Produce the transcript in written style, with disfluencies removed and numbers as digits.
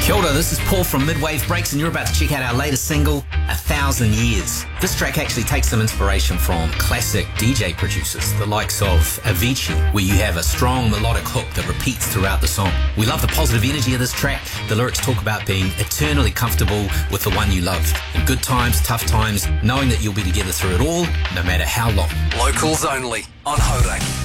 Kia ora, this is Paul from Midwave Breaks, and you're about to check out our latest single, 1,000 Years. This track actually takes some inspiration from classic DJ producers, the likes of Avicii, where you have a strong melodic hook that repeats throughout the song. We love the positive energy of this track. The lyrics talk about being eternally comfortable with the one you love. In good times, tough times, knowing that you'll be together through it all, no matter how long. Locals only on Hauraki.